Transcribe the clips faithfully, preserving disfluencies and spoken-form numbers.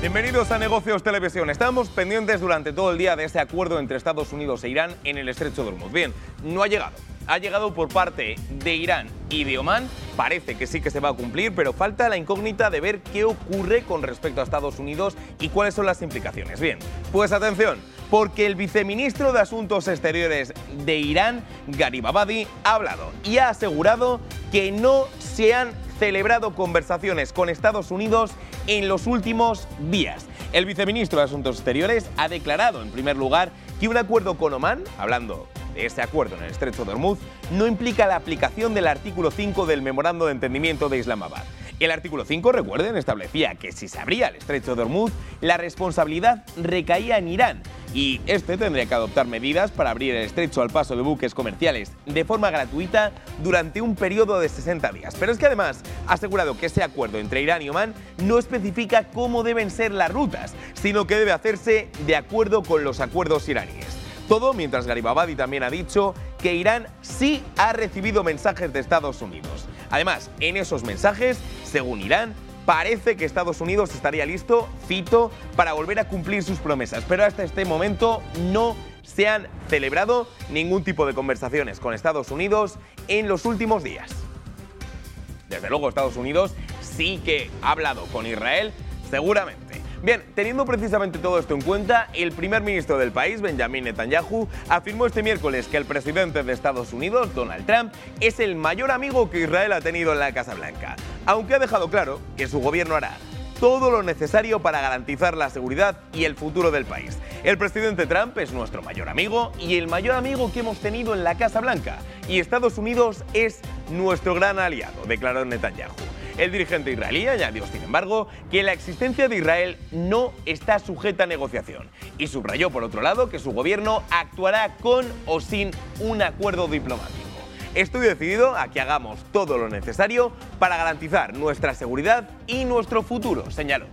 Bienvenidos a Negocios Televisión. Estábamos pendientes durante todo el día de ese acuerdo entre Estados Unidos e Irán en el Estrecho de Hormuz. Bien, no ha llegado. Ha llegado por parte de Irán y de Omán. Parece que sí que se va a cumplir, pero falta la incógnita de ver qué ocurre con respecto a Estados Unidos y cuáles son las implicaciones. Bien, pues atención, porque el viceministro de Asuntos Exteriores de Irán, Gharib Abadi, ha hablado y ha asegurado que no se han celebrado conversaciones con Estados Unidos en los últimos días. El viceministro de Asuntos Exteriores ha declarado, en primer lugar, que un acuerdo con Omán, hablando de ese acuerdo en el Estrecho de Hormuz, no implica la aplicación del artículo cinco del Memorando de Entendimiento de Islamabad. El artículo cinco, recuerden, establecía que si se abría el Estrecho de Hormuz, la responsabilidad recaía en Irán y este tendría que adoptar medidas para abrir el estrecho al paso de buques comerciales de forma gratuita durante un periodo de sesenta días. Pero es que además ha asegurado que ese acuerdo entre Irán y Omán no especifica cómo deben ser las rutas, sino que debe hacerse de acuerdo con los acuerdos iraníes. Todo mientras Gharib Abadi también ha dicho que Irán sí ha recibido mensajes de Estados Unidos. Además, en esos mensajes, según Irán, parece que Estados Unidos estaría listo, cito, para volver a cumplir sus promesas. Pero hasta este momento no se han celebrado ningún tipo de conversaciones con Estados Unidos en los últimos días. Desde luego, Estados Unidos sí que ha hablado con Israel, seguramente. Bien, teniendo precisamente todo esto en cuenta, el primer ministro del país, Benjamin Netanyahu, afirmó este miércoles que el presidente de Estados Unidos, Donald Trump, es el mayor amigo que Israel ha tenido en la Casa Blanca, aunque ha dejado claro que su gobierno hará todo lo necesario para garantizar la seguridad y el futuro del país. El presidente Trump es nuestro mayor amigo y el mayor amigo que hemos tenido en la Casa Blanca, y Estados Unidos es nuestro gran aliado, declaró Netanyahu. El dirigente israelí añadió, sin embargo, que la existencia de Israel no está sujeta a negociación y subrayó, por otro lado, que su gobierno actuará con o sin un acuerdo diplomático. Estoy decidido a que hagamos todo lo necesario para garantizar nuestra seguridad y nuestro futuro, señaló.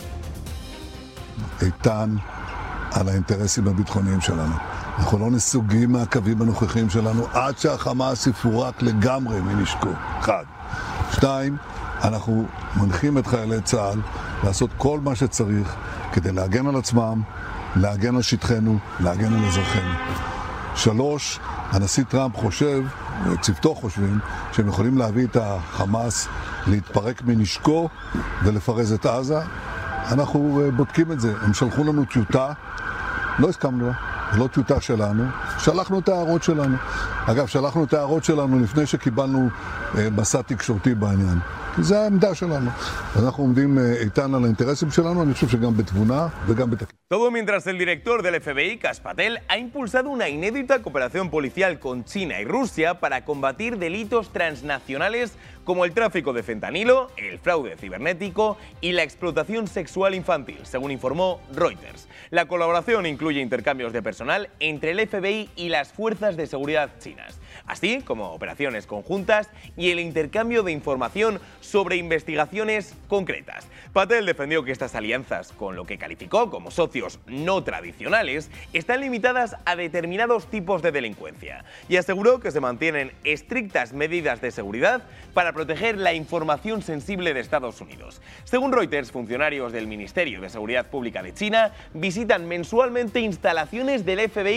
איתן על האינטרסים הביטחוניים שלנו. אנחנו לא נסוגים מהקווים הנוכחיים שלנו עד שהחמאס יפורק לגמרי מנשקו. אחד. שתיים, אנחנו מנחים את חיילי צה"ל לעשות כל מה שצריך כדי להגן על עצמם, להגן על שטחנו, להגן על אזרחינו. שלוש, הנשיא טראמפ חושב, צוותו חושבים, שהם יכולים להביא את החמאס להתפרק מנשקו ולפרז את עזה. אנחנו בודקים את זה. הם שלחו לנו טיוטה, לא הסכמנו לה, זה לא טיוטה שלנו, שלחנו את ההערות שלנו. אגב, שלחנו את ההערות שלנו לפני שקיבלנו מסע תקשורתי בעניין. כי זה העמדה שלנו. אנחנו עומדים איתן על האינטרסים שלנו, אני חושב שגם בתבונה וגם בתקציב. Todo mientras el director del F B I, Kash Patel, ha impulsado una inédita cooperación policial con China y Rusia para combatir delitos transnacionales como el tráfico de fentanilo, el fraude cibernético y la explotación sexual infantil, según informó Reuters. La colaboración incluye intercambios de personal entre el F B I y las fuerzas de seguridad chinas, así como operaciones conjuntas y el intercambio de información sobre investigaciones concretas. Patel defendió que estas alianzas, con lo que calificó como socios no tradicionales, están limitadas a determinados tipos de delincuencia y aseguró que se mantienen estrictas medidas de seguridad para proteger la información sensible de Estados Unidos. Según Reuters, funcionarios del Ministerio de Seguridad Pública de China visitan mensualmente instalaciones del F B I